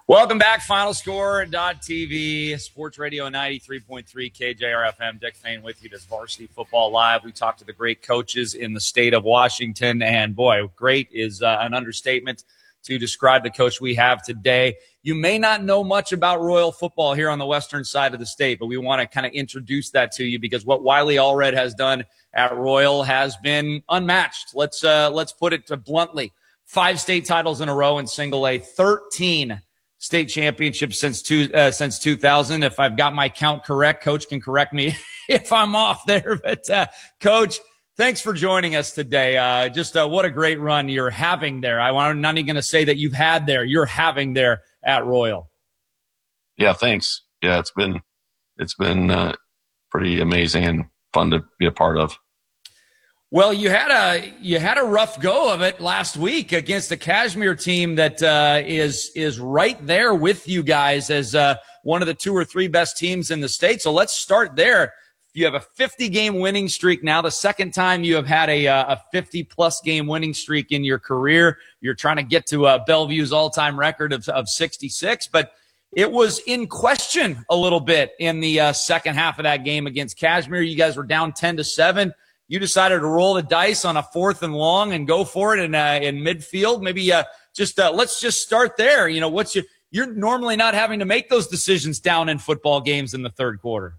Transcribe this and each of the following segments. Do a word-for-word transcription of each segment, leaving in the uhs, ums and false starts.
Welcome back. Final Score dot T V, Sports Radio ninety-three point three K J R F M. Dick Fain with you. This is Varsity Football Live. We talked to the great coaches in the state of Washington, and boy, great is uh, an understatement to describe the coach we have today. You may not know much about Royal football here on the western side of the state, but we want to kind of introduce that to you because what Wiley Allred has done at Royal has been unmatched. Let's uh, let's put it bluntly. Five state titles in a row in single A, thirteen state championships since two, uh, since two thousand. If I've got my count correct, Coach can correct me if I'm off there. But, uh, Coach, thanks for joining us today. Uh, just uh, what a great run you're having there. I, I'm not even going to say that you've had there. You're having there at Royal. Yeah, thanks. Yeah, it's been it's been uh, pretty amazing and fun to be a part of. Well, you had a you had a rough go of it last week against the Kashmere team that uh, is is right there with you guys as uh, one of the two or three best teams in the state. So let's start there. You have a fifty-game winning streak now, the second time you have had a a fifty-plus game winning streak in your career. You're trying to get to uh, Bellevue's all-time record of, of sixty-six, but it was in question a little bit in the uh, second half of that game against Kashmere. You guys were down ten to seven. You decided to roll the dice on a fourth and long and go for it in uh, in midfield. Maybe uh, just uh, let's just start there. You know, what's your, you're normally not having to make those decisions down in football games in the third quarter.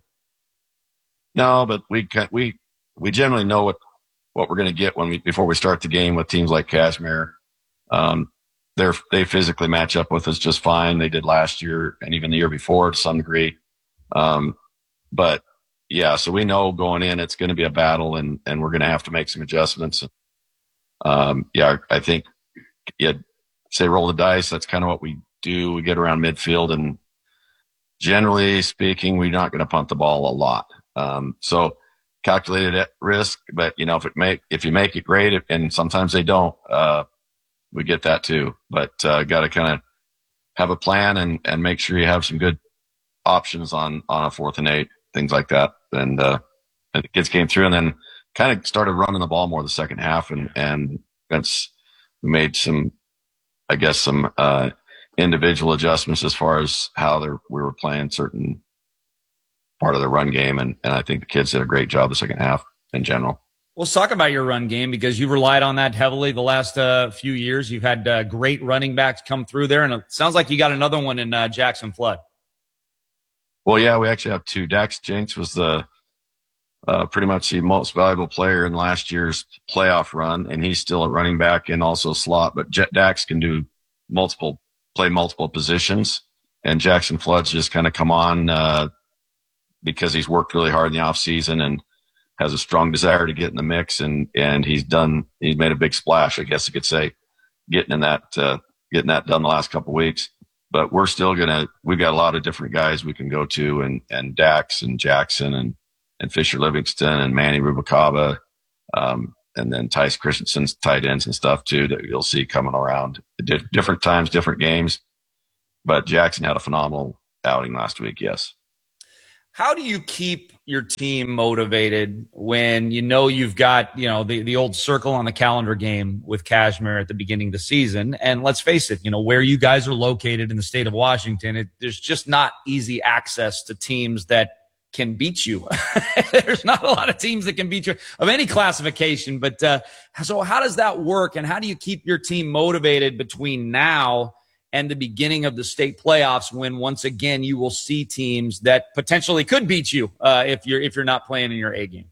No, but we can, we we generally know what, what we're going to get when we before we start the game with teams like Kashmere. Um, they're they physically match up with us just fine. They did last year and even the year before to some degree. Um, but yeah, so we know going in it's going to be a battle, and, and we're going to have to make some adjustments. Um, yeah, I think yeah, say roll the dice. That's kind of what we do. We get around midfield, and generally speaking, we're not going to punt the ball a lot. Um, so calculated at risk, but you know, if it make if you make it great, and sometimes they don't, uh, we get that too. But uh, got to kind of have a plan and and make sure you have some good options on on a fourth and eight. Things like that. And, uh, and the kids came through and then kind of started running the ball more the second half. And, and that's made some, I guess, some, uh, individual adjustments as far as how they're, we were playing certain part of the run game. And, and I think the kids did a great job the second half in general. Let's talk about your run game because you relied on that heavily the last uh, few years. You've had uh, great running backs come through there. And it sounds like you got another one in uh, Jackson Flood. Well, yeah, we actually have two. Dax Jenks was the uh, pretty much the most valuable player in last year's playoff run, and he's still a running back and also slot. But Jet Dax can do multiple, play multiple positions, and Jackson Flood's just kind of come on uh, because he's worked really hard in the off season and has a strong desire to get in the mix, and and he's done. He's made a big splash, I guess you could say, getting in that uh, getting that done the last couple of weeks. But we're still going to, we've got a lot of different guys we can go to, and, and Dax and Jackson and, and Fisher Livingston and Manny Rubicaba, um, and then Tice Christensen's tight ends and stuff too that you'll see coming around. Di- different times, different games. But Jackson had a phenomenal outing last week, yes. How do you keep your team motivated when you know you've got, you know, the, the old circle on the calendar game with Kashmere at the beginning of the season? And let's face it, you know, where you guys are located in the state of Washington, it, there's just not easy access to teams that can beat you. There's not a lot of teams that can beat you of any classification. But uh, so how does that work? And how do you keep your team motivated between now and the beginning of the state playoffs, when once again you will see teams that potentially could beat you uh, if you're if you're not playing in your A game?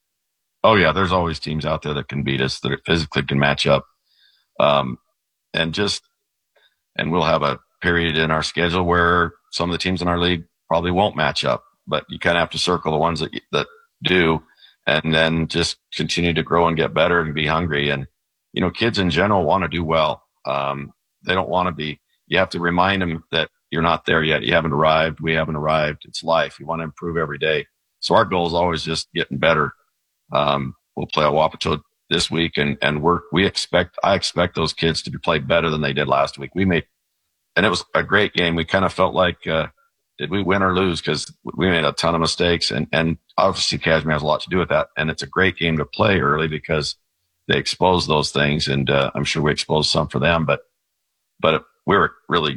Oh yeah, there's always teams out there that can beat us, that physically can match up, um, and just and we'll have a period in our schedule where some of the teams in our league probably won't match up, but you kind of have to circle the ones that that do, and then just continue to grow and get better and be hungry. And you know, kids in general want to do well. Um, they don't want to be. You have to remind them that you're not there yet. You haven't arrived. We haven't arrived. It's life. You want to improve every day. So our goal is always just getting better. Um, we'll play Wapato this week, and, and we're, we expect, I expect those kids to be play better than they did last week. We made, and it was a great game. We kind of felt like, uh, did we win or lose? Cause we made a ton of mistakes, and, and obviously Kashmere has a lot to do with that. And it's a great game to play early because they expose those things. And, uh, I'm sure we exposed some for them, but, but we were really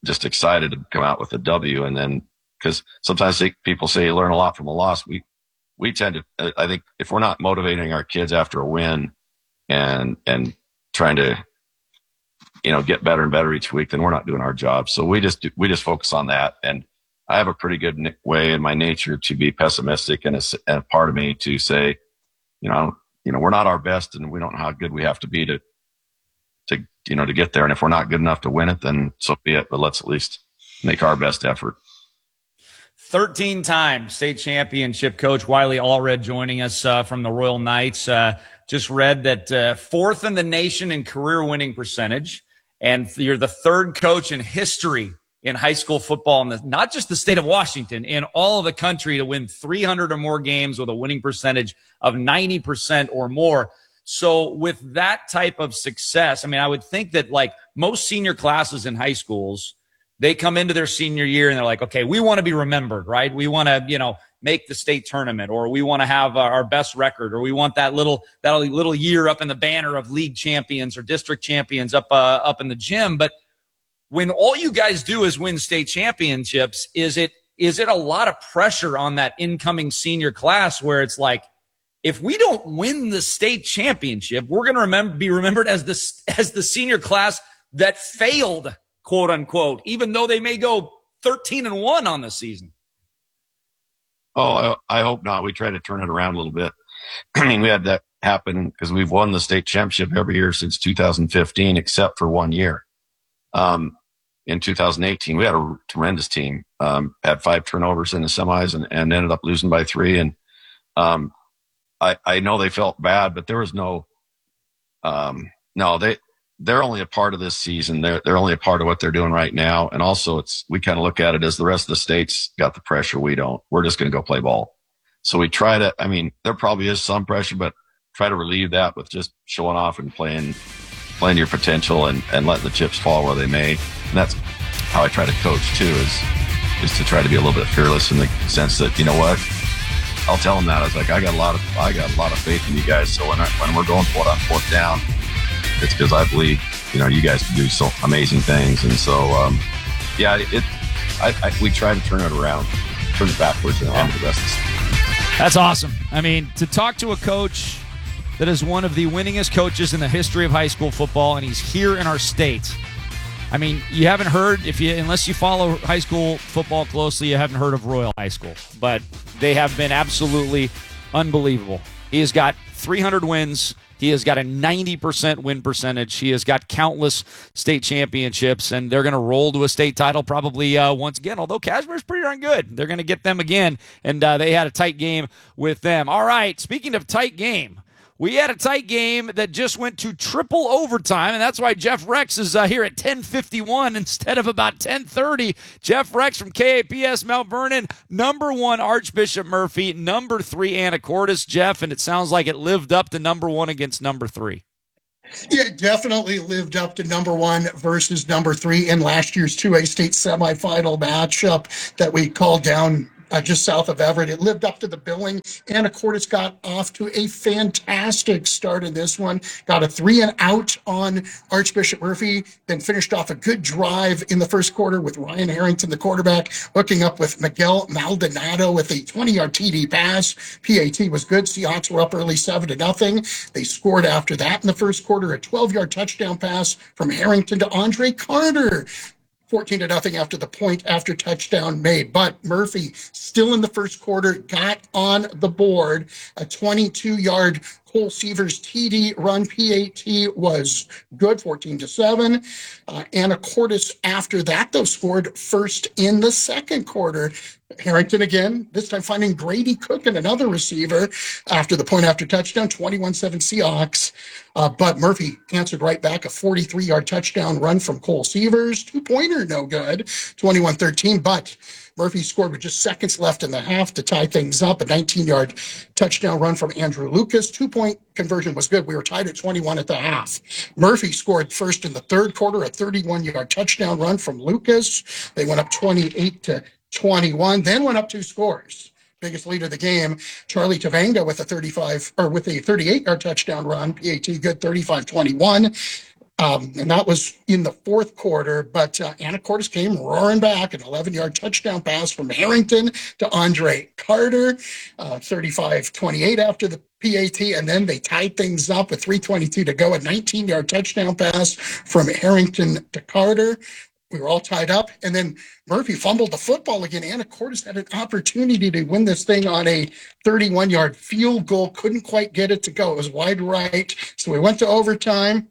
just excited to come out with a W. And then, because sometimes they, people say you learn a lot from a loss. We we tend to, I think, if we're not motivating our kids after a win and and trying to, you know, get better and better each week, then we're not doing our job. So we just do, we just focus on that. And I have a pretty good way in my nature to be pessimistic, and a, and a part of me to say, you know, you know, we're not our best, and we don't know how good we have to be to, to, you know, to get there. And if we're not good enough to win it, then so be it. But let's at least make our best effort. thirteen-time state championship coach Wiley Allred joining us uh, from the Royal Knights. Uh, just read that uh, fourth in the nation in career winning percentage, and you're the third coach in history in high school football, in the, not just the state of Washington, in all of the country to win three hundred or more games with a winning percentage of ninety percent or more. So with that type of success, I mean, I would think that like most senior classes in high schools, they come into their senior year and they're like, okay, we want to be remembered, right? We want to, you know, make the state tournament, or we want to have our best record, or we want that little, that little year up in the banner of league champions or district champions up, uh, up in the gym. But when all you guys do is win state championships, is it, is it a lot of pressure on that incoming senior class where it's like, if we don't win the state championship, we're going to remember, be remembered as the, as the senior class that failed, quote unquote, even though they may go thirteen and one on the season? Oh, I, I hope not. We try to turn it around a little bit. I mean, we had that happen because we've won the state championship every year since two thousand fifteen, except for one year. Um, in two thousand eighteen, we had a tremendous team, um, had five turnovers in the semis and, and ended up losing by three. And, um, I, I know they felt bad, but there was no, um, no, they, they're only a part of this season. They're, they're only a part of what they're doing right now. And also it's, we kind of look at it as the rest of the states got the pressure. We don't, we're just going to go play ball. So we try to, I mean, there probably is some pressure, but try to relieve that with just showing off and playing, playing your potential and, and letting the chips fall where they may. And that's how I try to coach too, is, is to try to be a little bit fearless in the sense that, you know what, I'll tell them that. I was like, I got a lot of, I got a lot of faith in you guys. So when I, when we're going for it on fourth down, it's because I believe, you know, you guys can do so amazing things. And so, um, yeah, it, I, I, we try to turn it around, turn it backwards and on to the rest of the That's awesome. I mean, to talk to a coach that is one of the winningest coaches in the history of high school football, and he's here in our state. I mean, you haven't heard, if you unless you follow high school football closely, you haven't heard of Royal High School. But they have been absolutely unbelievable. He has got three hundred wins. He has got a ninety percent win percentage. He has got countless state championships, and they're going to roll to a state title probably uh, once again, although Cashmere's pretty darn good. They're going to get them again, and uh, they had a tight game with them. All right, speaking of tight game, we had a tight game that just went to triple overtime, and that's why Jeff Rex is uh, here at ten fifty-one instead of about ten thirty. Jeff Rex from K A P S Mount Vernon, number one Archbishop Murphy, number three Anacortes, Jeff, and it sounds like it lived up to number one against number three. Yeah, definitely lived up to number one versus number three in last year's two A state semifinal matchup that we called down Uh, just south of Everett. It lived up to the billing. Anacortes got off to a fantastic start in this one. Got a three and out on Archbishop Murphy, then finished off a good drive in the first quarter with Ryan Harrington, the quarterback, hooking up with Miguel Maldonado with a twenty-yard T D pass. P A T was good. Seahawks were up early seven to nothing. They scored after that in the first quarter, a twelve-yard touchdown pass from Harrington to Andre Carter. fourteen to nothing after the point after touchdown made. But Murphy, still in the first quarter, got on the board. A twenty-two-yard Cole Sievers T D run. P A T was good, fourteen to seven. Uh, Anacortes after that, though, scored first in the second quarter. Harrington again, this time finding Grady Cook and another receiver after the point after touchdown, twenty-one seven Seahawks. Uh, but Murphy answered right back, a forty-three-yard touchdown run from Cole Sievers. Two-pointer, no good, twenty-one thirteen. But Murphy scored with just seconds left in the half to tie things up. A nineteen-yard touchdown run from Andrew Lucas. Two-point conversion was good. We were tied at twenty-one at the half. Murphy scored first in the third quarter, a thirty-one-yard touchdown run from Lucas. They went up twenty-eight to twenty-one, then went up two scores. Biggest lead of the game, Charlie Tavanga with a thirty-five or with a thirty-eight-yard touchdown run. P A T good, thirty-five twenty-one. Um, and that was in the fourth quarter, but uh, Anacortes came roaring back, an eleven-yard touchdown pass from Harrington to Andre Carter, uh, thirty-five twenty-eight after the P A T, and then they tied things up with three twenty-two to go, a nineteen-yard touchdown pass from Harrington to Carter. We were all tied up, and then Murphy fumbled the football again. Anacortes had an opportunity to win this thing on a thirty-one-yard field goal, couldn't quite get it to go. It was wide right, so we went to overtime.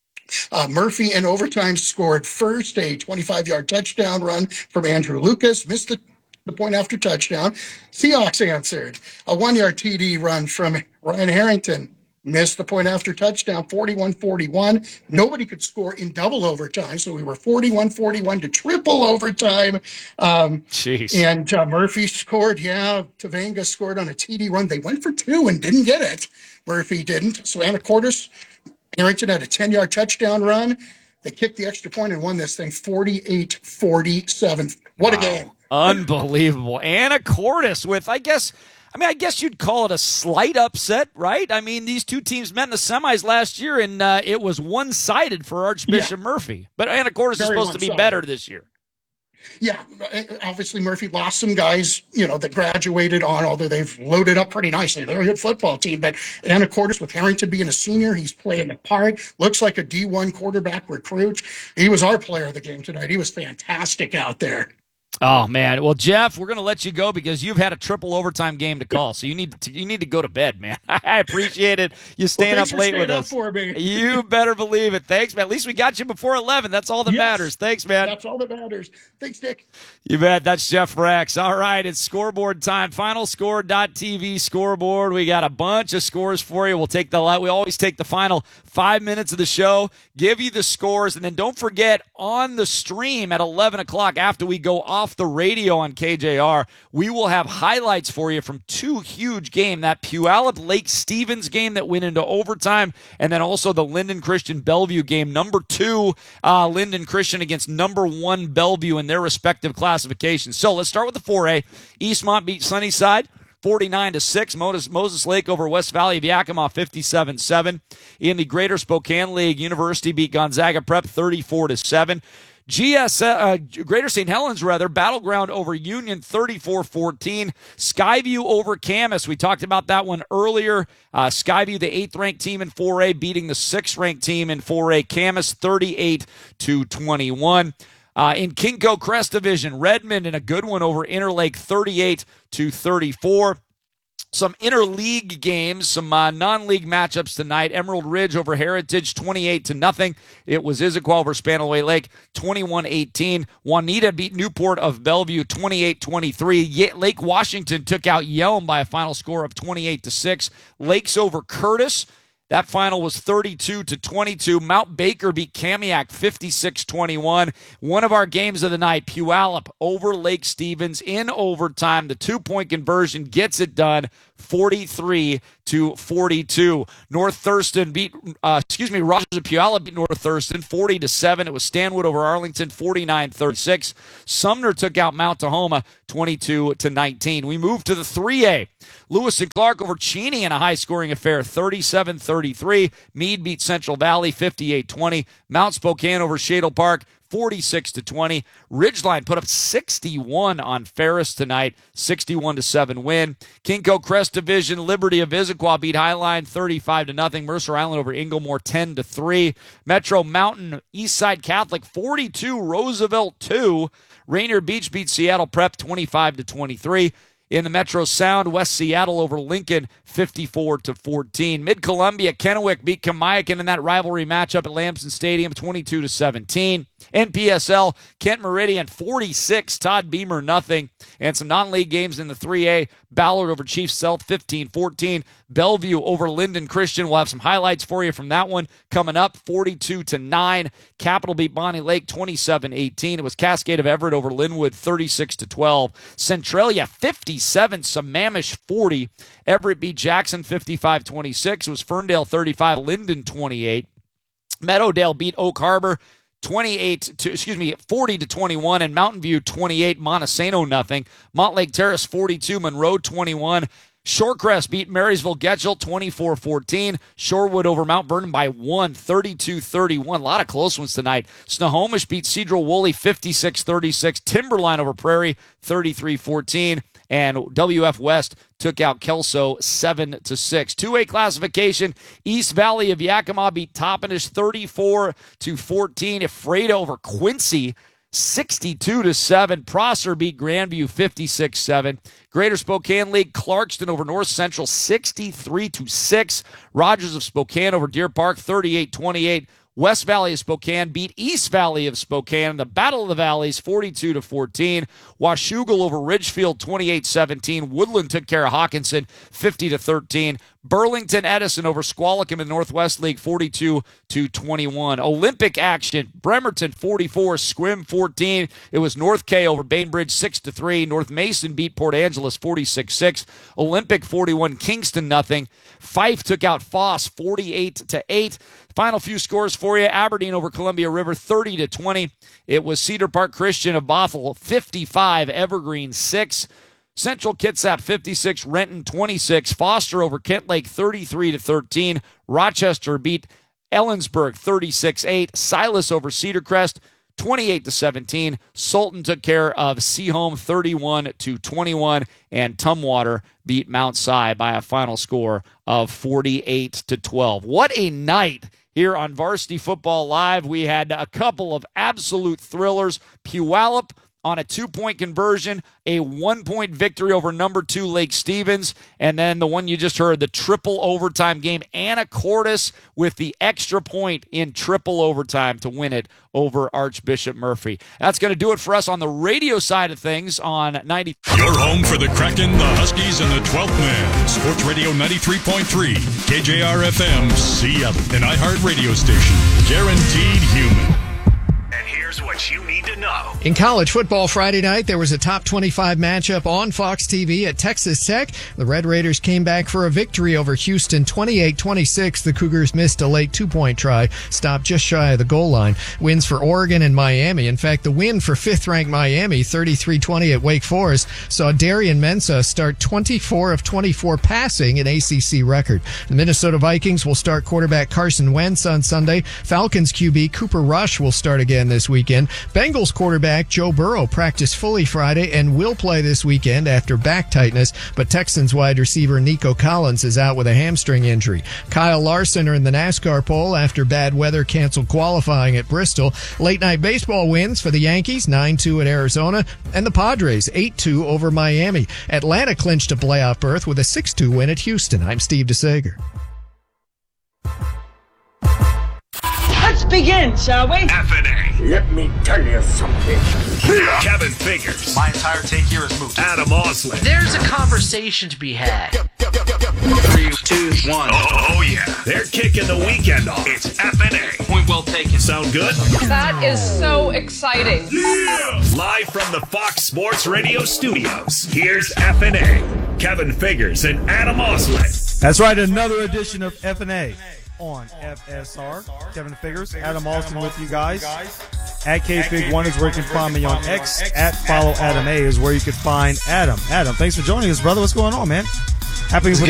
Uh, Murphy in overtime scored first, a twenty-five-yard touchdown run from Andrew Lucas, missed the, the point after touchdown. Seahawks answered. A one-yard T D run from Ryan Harrington, missed the point after touchdown, forty-one forty-one. Nobody could score in double overtime, so we were forty-one forty-one to triple overtime. Um, Jeez. And uh, Murphy scored, yeah, Tavanga scored on a T D run. They went for two and didn't get it. Murphy didn't. So Anacortes, Harrington had a ten-yard touchdown run. They kicked the extra point and won this thing forty-eight forty-seven. What a Wow. game. Unbelievable. Anacortes with, I guess, I mean, I guess you'd call it a slight upset, right? I mean, these two teams met in the semis last year, and uh, it was one-sided for Archbishop yeah. Murphy. But Anacortes is supposed to be better this year. Yeah, obviously Murphy lost some guys, you know, that graduated on, although they've loaded up pretty nicely. They're a good football team. But Anacortes, with Harrington being a senior, he's playing the part. Looks like a D one quarterback recruit. He was our player of the game tonight. He was fantastic out there. Oh, man. Well, Jeff, we're going to let you go because you've had a triple overtime game to call, so you need to you need to go to bed, man. I appreciate it. You staying well, up late with up us. For me. You better believe it. Thanks, man. At least we got you before eleven. That's all that yes, matters. Thanks, man. That's all that matters. Thanks, Dick. You bet. That's Jeff Rex. All right, it's scoreboard time. Final Score dot T V scoreboard. We got a bunch of scores for you. We'll take the we always take the final five minutes of the show, give you the scores, and then don't forget on the stream at eleven o'clock after we go off the radio on K J R, we will have highlights for you from two huge games, that Puyallup Lake Stevens game that went into overtime, and then also the Linden Christian Bellevue game, number two uh, Linden Christian against number one Bellevue in their respective classifications. So let's start with the four A. Eastmont beat Sunnyside forty-nine to six. Moses, Moses Lake over West Valley of Yakima fifty-seven seven. In the Greater Spokane League, University beat Gonzaga Prep thirty-four to seven. G S uh, Greater Saint Helens, rather, Battleground over Union thirty-four fourteen. Skyview over Camas. We talked about that one earlier. Uh, Skyview, the eighth-ranked team in four A, beating the sixth-ranked team in four A. Camas thirty-eight to twenty-one. Uh, in Kinco Crest Division, Redmond in a good one over Interlake thirty-eight to thirty-four. Some interleague games, some uh, non-league matchups tonight. Emerald Ridge over Heritage, twenty-eight to nothing. It was Issaquah over Spanaway Lake, twenty-one eighteen. Juanita beat Newport of Bellevue, twenty-eight twenty-three. Lake Washington took out Yelm by a final score of twenty-eight to six. Lakes over Curtis. That final was thirty-two to twenty-two. Mount Baker beat Kamiak fifty-six twenty-one. One of our games of the night, Puyallup over Lake Stevens in overtime. The two-point conversion gets it done, forty-three to forty-two. North Thurston beat, uh, excuse me, Rogers of Puyallup beat North Thurston forty to seven. It was Stanwood over Arlington forty-nine thirty-six. Sumner took out Mount Tahoma twenty-two to nineteen. We move to the three A. Lewis and Clark over Cheney in a high-scoring affair, thirty-seven thirty-three. Meade beat Central Valley, fifty-eight twenty. Mount Spokane over Shadle Park, forty-six to twenty. Ridgeline put up sixty-one on Ferris tonight, sixty-one to seven win. Kinco Crest Division, Liberty of Issaquah beat Highline thirty-five to nothing. Mercer Island over Inglemore ten to three. Metro Mountain Eastside Catholic forty-two, Roosevelt two. Rainier Beach beat Seattle Prep twenty-five to twenty-three. In the Metro Sound, West Seattle over Lincoln, fifty-four to fourteen. Mid-Columbia, Kennewick beat Kamiakin in that rivalry matchup at Lamson Stadium, twenty-two to seventeen. N P S L, Kent Meridian, forty-six, Todd Beamer, nothing. And some non-league games in the three A, Ballard over Chief Sealth, fifteen fourteen. Bellevue over Linden Christian. We'll have some highlights for you from that one coming up, forty-two to nine. Capital beat Bonnie Lake, twenty-seven eighteen. It was Cascade of Everett over Linwood, thirty-six to twelve. Centralia, fifty-seven, Sammamish, forty. Everett beat Jackson, fifty-five twenty-six. It was Ferndale, thirty-five, Linden, twenty-eight. Meadowdale beat Oak Harbor, twenty-eight to excuse me forty to twenty-one, and Mountain View twenty-eight, Montesano nothing. Montlake Terrace forty-two, Monroe twenty-one. Shorecrest beat Marysville Getchell twenty-four fourteen. Shorewood over Mount Vernon by one, thirty-two thirty-one. A lot of close ones tonight. Snohomish beat Cedro Woolley fifty-six thirty-six. Timberline over Prairie thirty-three fourteen. And W F West took out Kelso seven to six. two A classification, East Valley of Yakima beat Toppenish thirty-four to fourteen. Ephrata over Quincy sixty-two to seven. Prosser beat Grandview fifty-six seven. Greater Spokane League, Clarkston over North Central sixty-three to six. Rogers of Spokane over Deer Park thirty-eight twenty-eight. West Valley of Spokane beat East Valley of Spokane in the Battle of the Valleys forty-two to fourteen. Washougal over Ridgefield twenty-eight seventeen. Woodland took care of Hawkinson fifty to thirteen. Burlington Edison over Squalicum in the Northwest League forty-two to twenty-one. Olympic action, Bremerton forty-four, Squim fourteen. It was North K over Bainbridge six to three. North Mason beat Port Angeles forty-six six. Olympic forty-one, Kingston nothing. Fife took out Foss forty-eight to eight. Final few scores for you. Aberdeen over Columbia River thirty to twenty. It was Cedar Park Christian of Bothell fifty-five, Evergreen six. Central Kitsap fifty-six, Renton twenty-six. Foster over Kent Lake thirty-three to thirteen. Rochester beat Ellensburg thirty-six eight. Silas over Cedar Crest twenty-eight to seventeen. Sultan took care of Seaholm thirty-one to twenty-one. And Tumwater beat Mount Si by a final score of forty-eight to twelve. What a night here on Varsity Football Live. We had a couple of absolute thrillers. Puyallup on a two-point conversion, a one-point victory over number two Lake Stevens, and then the one you just heard, the triple overtime game. Anacortes with the extra point in triple overtime to win it over Archbishop Murphy. That's going to do it for us on the radio side of things on ninety. Your home for the Kraken, the Huskies, and the twelfth Man. Sports Radio ninety-three point three, K J R F M, Seattle, an iHeart radio station. Guaranteed human. And here's what you need to know. In college football Friday night, there was a top twenty-five matchup on Fox T V at Texas Tech. The Red Raiders came back for a victory over Houston twenty-eight twenty-six. The Cougars missed a late two-point try, stopped just shy of the goal line. Wins for Oregon and Miami. In fact, the win for fifth-ranked Miami, thirty-three twenty at Wake Forest, saw Darian Mensah start twenty-four of twenty-four passing, an A C C record. The Minnesota Vikings will start quarterback Carson Wentz on Sunday. Falcons Q B Cooper Rush will start again this weekend. Bengals quarterback Joe Burrow practiced fully Friday and will play this weekend after back tightness, but Texans wide receiver Nico Collins is out with a hamstring injury. Kyle Larson are in the NASCAR pole after bad weather canceled qualifying at Bristol. Late night baseball wins for the Yankees, nine two at Arizona, and the Padres, eight two over Miami. Atlanta clinched a playoff berth with a six two win at Houston. I'm Steve DeSager. Let's begin, shall we? F and A. Let me tell you something. Kevin Figures. My entire take here is moved. Adam Osley. There's a conversation to be had. Three, two, one. Oh, oh yeah. They're kicking the weekend off. It's F and A. Point well taken. Sound good? That is so exciting. Yeah! Live from the Fox Sports Radio studios, here's F and A. Kevin Figures and Adam Osley. That's right, another edition of F and A on F S R. Kevin Figures, Adam Alston with you guys. At K Fig one is where you can find me on X. At Follow Adam A is where you can find Adam. Adam, thanks for joining us, brother. What's going on, man? Happy